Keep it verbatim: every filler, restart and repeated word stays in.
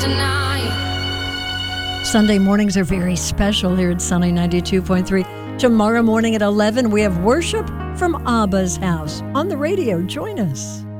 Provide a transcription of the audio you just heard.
Sunday mornings are very special here at Sunny ninety-two point three. Tomorrow morning at eleven, we have worship from Abba's house on the radio. Join us.